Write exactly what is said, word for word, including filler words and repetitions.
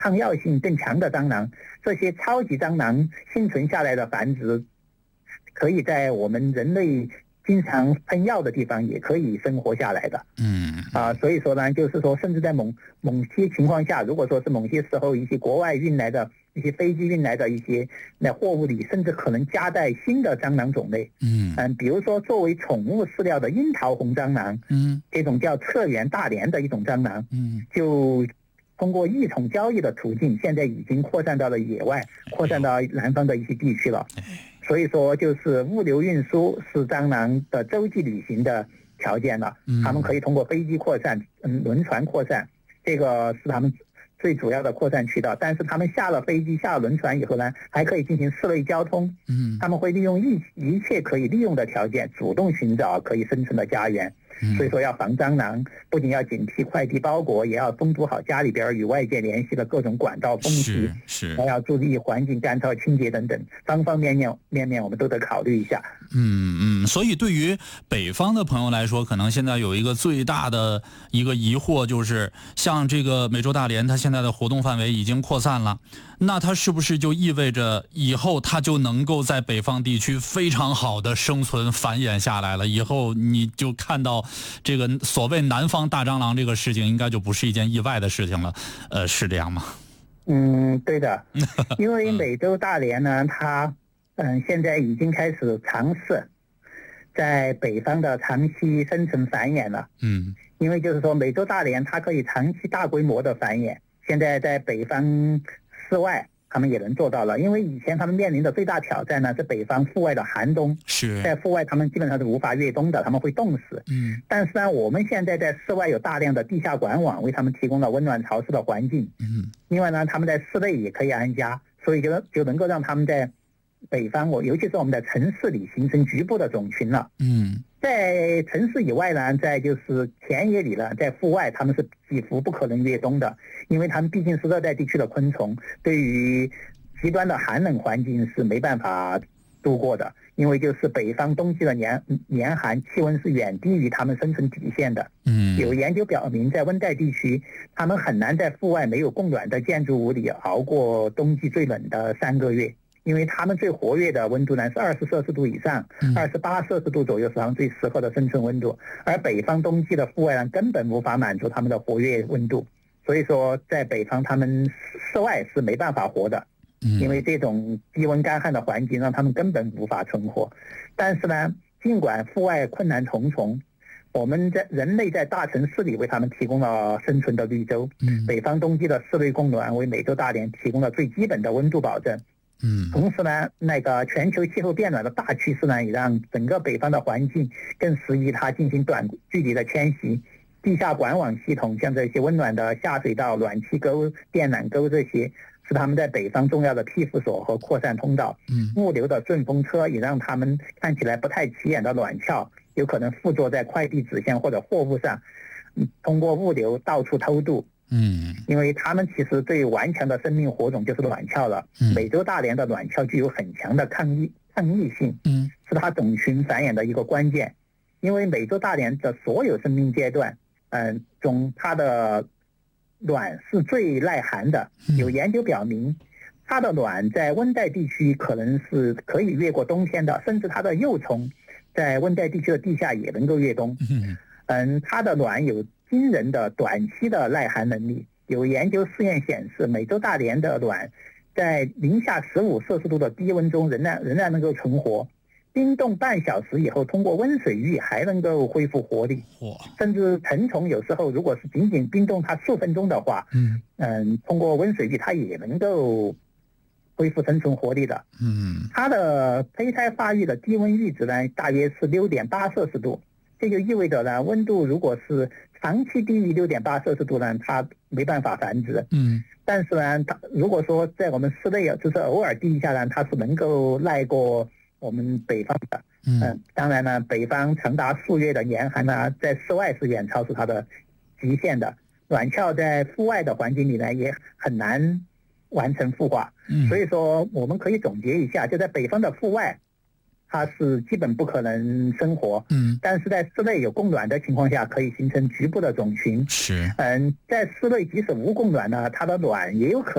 抗药性更强的蟑螂，这些超级蟑螂幸存下来的繁殖，可以在我们人类经常喷药的地方也可以生活下来的。 嗯啊，所以说呢，就是说，甚至在某某些情况下，如果说是某些时候一些国外运来的一些飞机运来的一些那货物里，甚至可能夹带新的蟑螂种类。 嗯嗯，比如说作为宠物饲料的樱桃红蟑螂， 嗯这种叫侧缘大连的一种蟑螂， 嗯就通过异宠交易的途径，现在已经扩散到了野外，扩散到南方的一些地区了。所以说，就是物流运输是蟑螂的洲际旅行的条件了。他们可以通过飞机扩散，嗯，轮船扩散，这个是他们最主要的扩散渠道。但是他们下了飞机、下了轮船以后呢，还可以进行室内交通。 嗯， 他们会利用一一切可以利用的条件，主动寻找可以生存的家园。所以说要防蟑螂，不仅要警惕快递包裹，也要封堵好家里边与外界联系的各种管道缝隙， 是， 还要注意环境干燥、清洁等等方方面面面面，我们都得考虑一下。 嗯嗯，所以对于北方的朋友来说，可能现在有一个最大的一个疑惑，就是像这个美洲大蠊，它现在的活动范围已经扩散了，那它是不是就意味着以后它就能够在北方地区非常好的生存繁衍下来了？以后你就看到这个所谓南方大蟑螂这个事情，应该就不是一件意外的事情了，呃，是这样吗？ 嗯，对的，因为美洲大蠊呢，它嗯现在已经开始尝试在北方的长期生存繁衍了。 嗯， 因为就是说美洲大蠊它可以长期大规模的繁衍，现在在北方室外他们也能做到了。因为以前他们面临的最大挑战呢是北方户外的寒冬， 是在户外他们基本上是无法越冬的，他们会冻死。 嗯， 但是呢，我们现在在室外有大量的地下管网为他们提供了温暖潮湿的环境。 嗯， 另外呢，他们在室内也可以安家，所以就就能够让他们在北方，我尤其是我们的城市里形成局部的种群了。 嗯， 在城市以外呢，在就是田野里呢，在户外他们是几乎不可能越冬的，因为他们毕竟是热带地区的昆虫，对于极端的寒冷环境是没办法度过的。因为就是北方冬季的年年寒，气温是远低于他们生存底线的。 嗯， 有研究表明，在温带地区，他们很难在户外没有供暖的建筑物里熬过冬季最冷的三个月。因为他们最活跃的温度呢是二十摄氏度以上，二十八摄氏度左右是他们最适合的生存温度。而北方冬季的户外呢，根本无法满足他们的活跃温度，所以说在北方他们室外是没办法活的，因为这种低温干旱的环境让他们根本无法存活。但是呢，尽管户外困难重重，我们在人类在大城市里为他们提供了生存的绿洲。北方冬季的室内供暖为美洲大蠊提供了最基本的温度保证。 嗯， 同时呢，那个全球气候变暖的大趋势呢，也让整个北方的环境更适宜它进行短距离的迁徙。地下管网系统，像这些温暖的下水道、暖气沟、电缆沟，这些是他们在北方重要的庇护所和扩散通道。 嗯， 物流的顺风车也让他们看起来不太起眼的卵鞘，有可能附着在快递纸箱或者货物上，通过物流到处偷渡。 嗯， 因为他们其实最顽强的生命火种就是卵鞘了。 嗯， 美洲大蠊的卵鞘具有很强的抗疫抗逆性， 嗯， 是它种群繁衍的一个关键。因为美洲大蠊的所有生命阶段，嗯、呃，中它的卵是最耐寒的。有研究表明，它的卵在温带地区可能是可以越过冬天的，甚至它的幼虫在温带地区的地下也能够越冬。 嗯， 嗯，它的卵有惊人的短期的耐寒能力。有研究试验显示，美洲大蠊的卵在零下十五摄氏度的低温中仍然仍然能够存活，冰冻半小时以后，通过温水浴还能够恢复活力。甚至成虫有时候如果是仅仅冰冻它数分钟的话，嗯嗯，通过温水浴它也能够恢复生存活力的。 嗯， 它的胚胎发育的低温阈值呢，大约是六点八摄氏度。这就意味着呢，温度如果是长期低于六点八摄氏度呢，它没办法繁殖。 嗯， 但是呢，它如果说在我们室内就是偶尔低一下呢，它是能够耐过我们北方的。嗯、呃，当然呢，北方长达数月的严寒呢，在室外是远超出它的极限的。卵鞘在户外的环境里呢，也很难完成孵化。嗯，所以说我们可以总结一下，就在北方的户外，它是基本不可能生活。嗯，但是在室内有供暖的情况下，可以形成局部的种群。 是， 嗯，在室内即使无供暖呢，它的卵也有可